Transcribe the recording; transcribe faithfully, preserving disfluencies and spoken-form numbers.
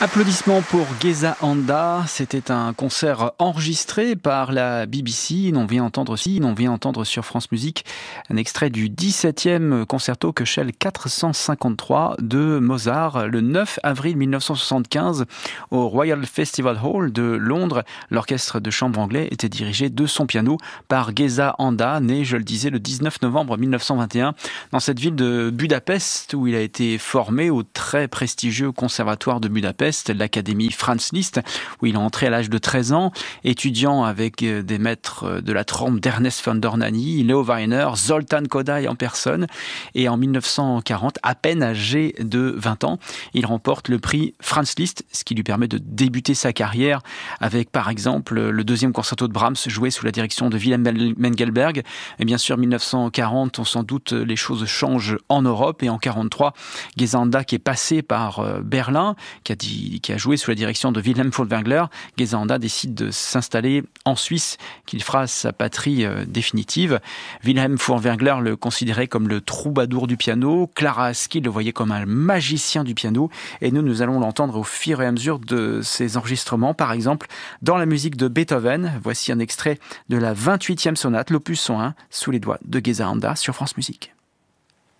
Applaudissements pour Geza Anda. C'était un concert enregistré par la B B C. On vient entendre aussi, on vient entendre sur France Musique un extrait du dix-septième concerto Köchel quatre cent cinquante-trois de Mozart le neuf avril mille neuf cent soixante-quinze au Royal Festival Hall de Londres. L'orchestre de chambre anglais était dirigé de son piano par Geza Anda, né, je le disais, le dix-neuf novembre mille neuf cent vingt et un dans cette ville de Budapest où il a été formé au très prestigieux conservatoire de Budapest, l'Académie Franz Liszt, où il est entré à l'âge de treize ans, étudiant avec des maîtres de la trempe d'Ernest von Dornany, Leo Weiner, Zoltán Kodály en personne. Et en mille neuf cent quarante, à peine âgé de vingt ans, il remporte le prix Franz Liszt, ce qui lui permet de débuter sa carrière avec, par exemple, le deuxième concerto de Brahms, joué sous la direction de Wilhelm Mengelberg. Et bien sûr, mille neuf cent quarante, on sans doute, les choses changent en Europe. Et en quarante-trois, Geza Anda, qui est passé par Berlin, qui a dit qui a joué sous la direction de Wilhelm Furtwängler, Geza Anda décide de s'installer en Suisse, qu'il fera sa patrie euh, définitive. Wilhelm Furtwängler le considérait comme le troubadour du piano, Clara Askill le voyait comme un magicien du piano, et nous, nous allons l'entendre au fur et à mesure de ses enregistrements, par exemple dans la musique de Beethoven. Voici un extrait de la vingt-huitième sonate, l'opus cent un, sous les doigts de Geza Anda sur France Musique.